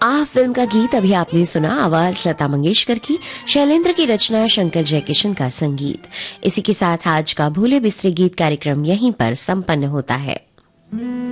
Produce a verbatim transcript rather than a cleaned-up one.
आह film का गीत अभी आपने सुना, आवाज लता मंगेशकर की, शैलेंद्र की रचना, शंकर जयकिशन का संगीत। इसी के साथ आज का भूले बिसरे गीत कार्यक्रम यहीं पर संपन्न होता है।